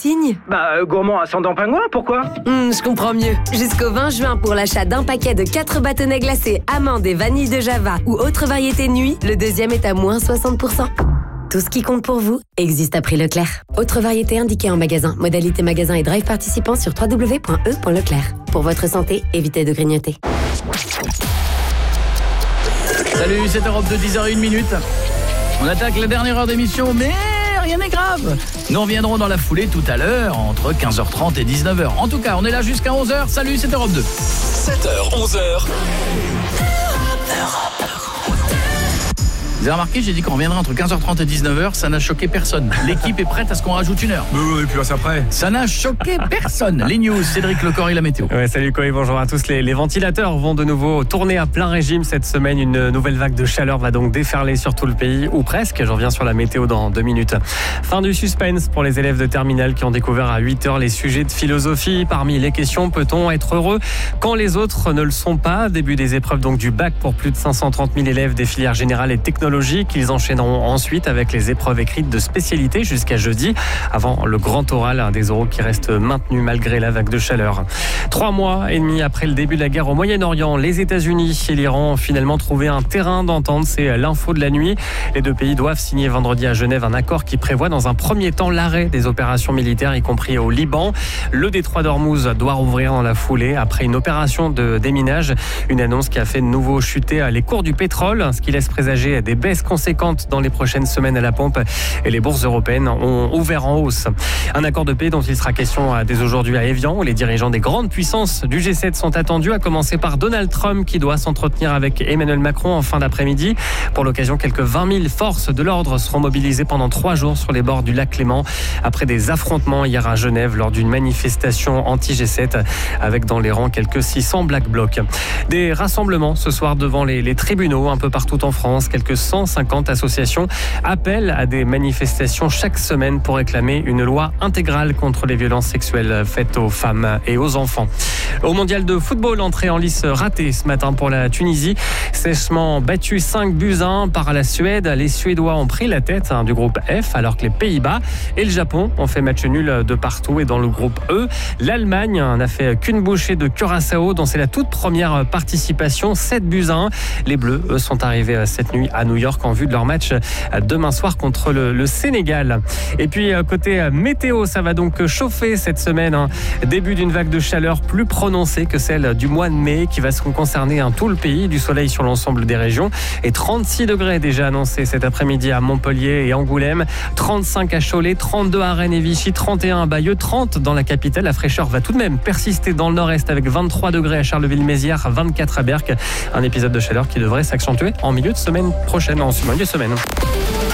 signe? Gourmand ascendant pingouin, pourquoi? Je comprends mieux. Jusqu'au 20 juin, pour l'achat d'un paquet de 4 bâtonnets glacés amandes et vanille de Java ou autre variété nuit, le deuxième est à moins 60%. Tout ce qui compte pour vous existe à prix Leclerc. Autre variété indiquée en magasin. Modalité magasin et drive participant sur www.e.leclerc. Pour votre santé, évitez de grignoter. Salut, c'est Europe de 10h01. On attaque la dernière heure d'émission, mais rien n'est grave. Nous reviendrons dans la foulée tout à l'heure, entre 15h30 et 19h. En tout cas, on est là jusqu'à 11h. Salut, c'est Europe 2. 7h, 11h. Vous avez remarqué, j'ai dit qu'on reviendrait entre 15h30 et 19h, ça n'a choqué personne. L'équipe est prête à ce qu'on rajoute une heure. Et puis c'est après. Ça n'a choqué personne. Les news, Cédric Lecor et la météo. Ouais, salut Koé, bonjour à tous. Les ventilateurs vont de nouveau tourner à plein régime cette semaine. Une nouvelle vague de chaleur va donc déferler sur tout le pays, ou presque. Je reviens sur la météo dans 2 minutes. Fin du suspense pour les élèves de terminale qui ont découvert à 8h les sujets de philosophie. Parmi les questions, peut-on être heureux quand les autres ne le sont pas? Début des épreuves donc du bac pour plus de 530 000 élèves des filières générales et technologiques. Ils enchaîneront ensuite avec les épreuves écrites de spécialité jusqu'à jeudi, avant le grand oral, des oraux qui restent maintenus malgré la vague de chaleur. 3 mois et demi après le début de la guerre au Moyen-Orient, les États-Unis et l'Iran ont finalement trouvé un terrain d'entente. C'est l'info de la nuit. Les deux pays doivent signer vendredi à Genève un accord qui prévoit dans un premier temps l'arrêt des opérations militaires, y compris au Liban. Le détroit d'Ormuz doit rouvrir dans la foulée après une opération de déminage. Une annonce qui a fait de nouveau chuter les cours du pétrole, ce qui laisse présager des baisses conséquentes dans les prochaines semaines à la pompe, et les bourses européennes ont ouvert en hausse. Un accord de paix dont il sera question dès aujourd'hui à Évian, où les dirigeants des grandes puissances du G7 sont attendus, à commencer par Donald Trump qui doit s'entretenir avec Emmanuel Macron en fin d'après-midi. Pour l'occasion, quelques 20 000 forces de l'ordre seront mobilisées pendant 3 jours sur les bords du lac Léman, après des affrontements hier à Genève lors d'une manifestation anti-G7 avec dans les rangs quelques 600 Black Blocs. Des rassemblements ce soir devant les tribunaux un peu partout en France. Quelques 150 associations appellent à des manifestations chaque semaine pour réclamer une loi intégrale contre les violences sexuelles faites aux femmes et aux enfants. Au mondial de football, entrée en lice ratée ce matin pour la Tunisie. Sèchement battu 5-1 par la Suède. Les Suédois ont pris la tête du groupe F, alors que les Pays-Bas et le Japon ont fait match nul de partout. Et dans le groupe E, l'Allemagne n'a fait qu'une bouchée de Curaçao, dont c'est la toute première participation, 7-1. Les Bleus, eux, sont arrivés cette nuit à New York en vue de leur match demain soir contre le Sénégal. Et puis côté météo, ça va donc chauffer cette semaine. Début d'une vague de chaleur plus prononcée que celle du mois de mai, qui va se concerner tout le pays, du soleil sur l'ensemble des régions. Et 36 degrés déjà annoncés cet après-midi à Montpellier et Angoulême, 35 à Cholet, 32 à Rennes et Vichy, 31 à Bayeux, 30 dans la capitale. La fraîcheur va tout de même persister dans le nord-est avec 23 degrés à Charleville-Mézières, 24 à Berck. Un épisode de chaleur qui devrait s'accentuer en milieu de semaine prochaine, en milieu de semaine.